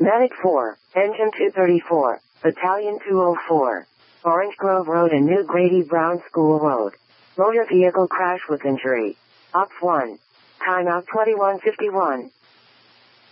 Medic 4, Engine 234, Battalion 204. Orange Grove Road and New Grady Brown School Road. Motor vehicle crash with injury. Op 1. Timeout 21:51.